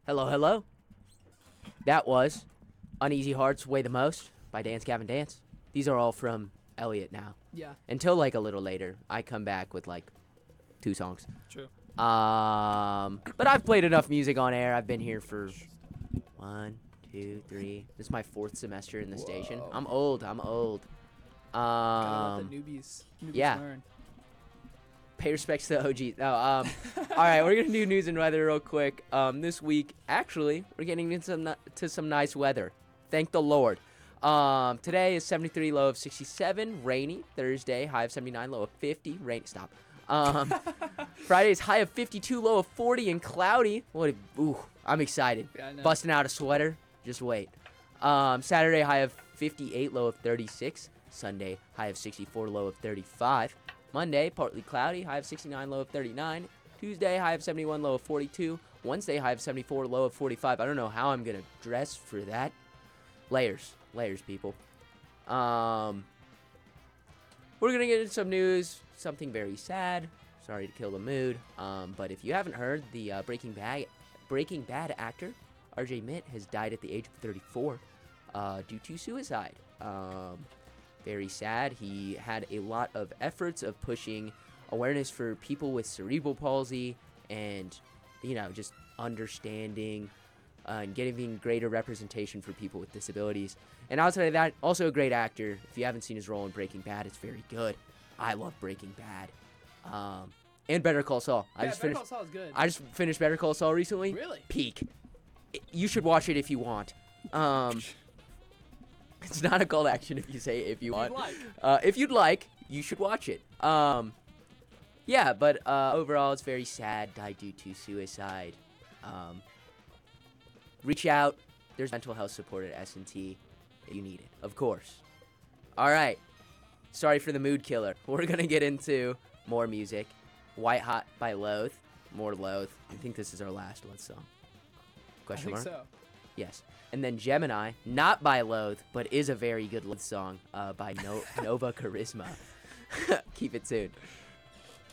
Hello, hello. That was Uneasy Hearts Weigh the Most by Dance Gavin Dance. These are all from Elliot now. Yeah, Until like a little later, I come back with like 2 songs. true. But I've played enough music on air. I've been here for 1, 2, 3. This is my 4th semester in the station. Whoa. I'm old. Gotta let the newbies yeah. learn. Pay respects to the OGs. No, all right, we're gonna do news and weather real quick. This week, actually, we're getting into some nice weather. Thank the Lord. Today is 73, low of 67, rainy. Thursday, high of 79, low of 50, rainy. Stop. Friday's high of 52, low of 40, and cloudy. I'm excited. Yeah, I know. Busting out a sweater. Just wait. Saturday, high of 58, low of 36. Sunday, high of 64, low of 35. Monday, partly cloudy, high of 69, low of 39. Tuesday, high of 71, low of 42. Wednesday, high of 74, low of 45. I don't know how I'm going to dress for that. Layers, people. We're going to get into some news, something very sad. Sorry to kill the mood. But if you haven't heard, the Breaking Bad actor, RJ Mint, has died at the age of 34 due to suicide. Very sad. He had a lot of efforts of pushing awareness for people with cerebral palsy and, just understanding and getting greater representation for people with disabilities. And outside of that, also a great actor. If you haven't seen his role in Breaking Bad, it's very good. I love Breaking Bad. And Better Call Saul. Better Call Saul is good. I just finished Better Call Saul recently. Really? Peak. You should watch it if you want. It's not a call to action if you say if you want. If you'd like, you should watch it. But overall, it's very sad. Died due to suicide. Reach out. There's mental health support at S&T if you need it, of course. All right. Sorry for the mood killer. We're going to get into more music. White Hot by Loathe. More Loathe. I think this is our last Loathe song. Question mark? I think so. Yes. And then Gemini, not by Loathe, but is a very good Loathe song by Nova Charisma. Keep it tuned.